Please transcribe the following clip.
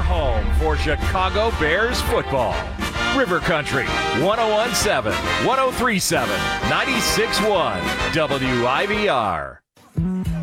home for Chicago Bears football. River Country, 101.7, 103.7, 96.1, WIVR.